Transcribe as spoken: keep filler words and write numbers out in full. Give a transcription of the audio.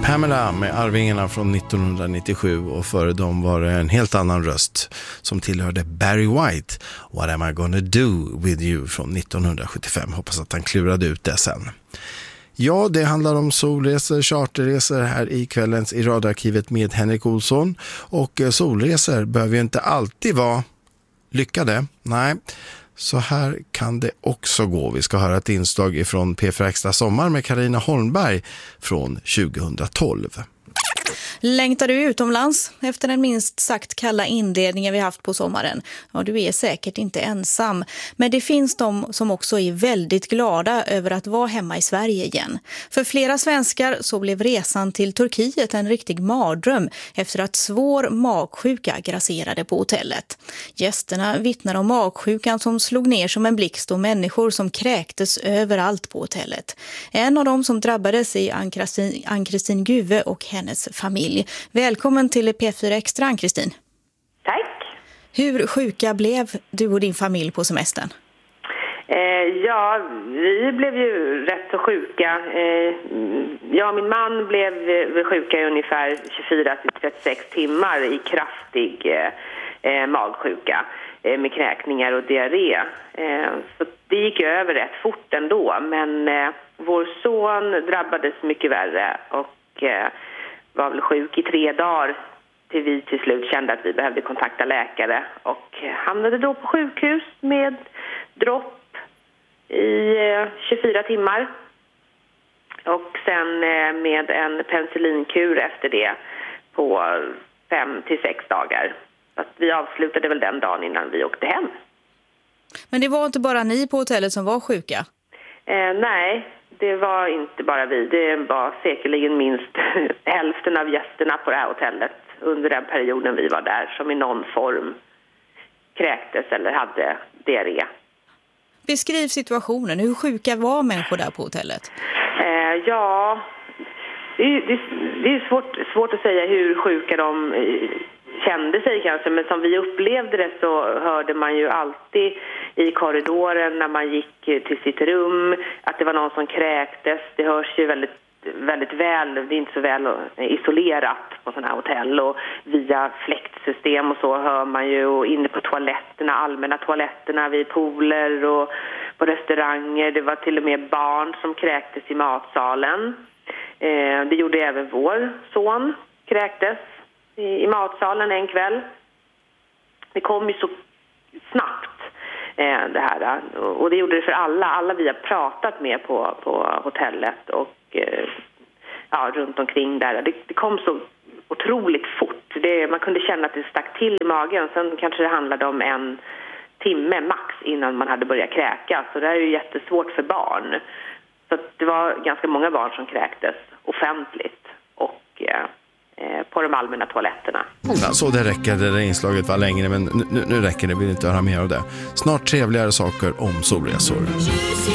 Pamela med Arvingarna från nittonhundranittiosju, och före dem var det en helt annan röst som tillhörde Barry White, What am I gonna do with you från nittonhundrasjuttiofem. Hoppas att han klurade ut det sen. Ja, det handlar om solresor, charterresor här i kvällens i radarkivet med Henrik Olsson. Och solresor behöver ju inte alltid vara lyckade. Nej, så här kan det också gå. Vi ska höra ett inslag ifrån P fyra Extra Sommar med Carina Holmberg från tjugohundratolv. Längtar du utomlands efter den minst sagt kalla inledningen vi haft på sommaren? Ja, du är säkert inte ensam. Men det finns de som också är väldigt glada över att vara hemma i Sverige igen. För flera svenskar så blev resan till Turkiet en riktig mardröm efter att svår magsjuka grasserade på hotellet. Gästerna vittnar om magsjukan som slog ner som en blixt och människor som kräktes överallt på hotellet. En av dem som drabbades är Ann-Kristin, Ann-Kristin Guve och hennes familj. Välkommen till P fyra Extra, Ann-Kristin. Tack. Hur sjuka blev du och din familj på semestern? Eh, ja, vi blev ju rätt så sjuka. Eh, jag och min man blev sjuka i ungefär tjugofyra till trettiosex timmar i kraftig eh, magsjuka eh, med kräkningar och diarré. Eh, så det gick över rätt fort ändå, men eh, vår son drabbades mycket värre och eh, var väl sjuk i tre dagar till vi till slut kände att vi behövde kontakta läkare och hamnade då på sjukhus med dropp i tjugofyra timmar och sen med en penicillinkur efter det på fem till sex dagar. Så att vi avslutade väl den dagen innan vi åkte hem. Men det var inte bara ni på hotellet som var sjuka? Eh, nej, det var inte bara vi. Det var säkerligen minst hälften av gästerna på det här hotellet under den perioden vi var där som i någon form kräktes eller hade diarré. Beskriv situationen. Hur sjuka var människor där på hotellet? Eh, ja, det är, det, det är svårt, svårt att säga hur sjuka de eh, kände sig kanske, men som vi upplevde det så hörde man ju alltid i korridoren när man gick till sitt rum att det var någon som kräktes. Det hörs ju väldigt, väldigt väl, det är inte så väl isolerat på sådana här hotell, och via fläktsystem och så hör man ju, och inne på toaletterna, allmänna toaletterna vid pooler och på restauranger. Det var till och med barn som kräktes i matsalen. Eh, det gjorde även vår son, kräktes i matsalen en kväll. Det kom ju så snabbt eh, det här, och det gjorde det för alla alla vi har pratat med på, på hotellet och eh, ja, runt omkring där. Det, det kom så otroligt fort. Det, man kunde känna att det stack till i magen. Sen kanske det handlade om en timme max innan man hade börjat kräka. Så det är ju jättesvårt för barn. Så det var ganska många barn som kräktes offentligt och eh, på de allmänna toaletterna. Ja, så det räcker, det där inslaget var längre, men nu, nu räcker det, vill inte höra mer av det. Snart trevligare saker om solresor.